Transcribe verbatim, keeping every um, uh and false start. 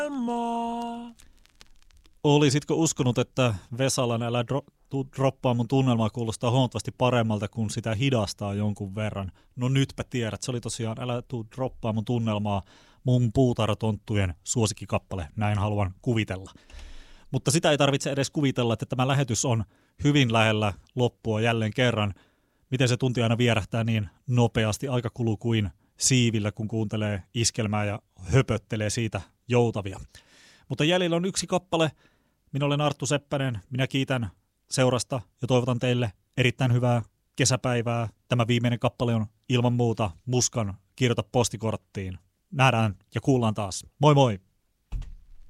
Olisitko uskonut, että Vesalan älä dro- tu- droppaa mun tunnelmaa kuulostaa huomattavasti paremmalta, kun sitä hidastaa jonkun verran? No nytpä tiedät, se oli tosiaan älä tuu droppaa mun tunnelmaa, mun puutarhatonttujen suosikkikappale, näin haluan kuvitella. Mutta sitä ei tarvitse edes kuvitella, että tämä lähetys on hyvin lähellä loppua jälleen kerran. Miten se tunti aina vierähtää niin nopeasti, aika kuluu kuin siivillä, kun kuuntelee iskelmää ja höpöttelee siitä joutavia. Mutta jäljellä on yksi kappale. Minä olen Arttu Seppänen, minä kiitän seurasta ja toivotan teille erittäin hyvää kesäpäivää. Tämä viimeinen kappale on ilman muuta Muskan Kirjoita postikorttiin. Nähdään ja kuullaan taas. Moi moi!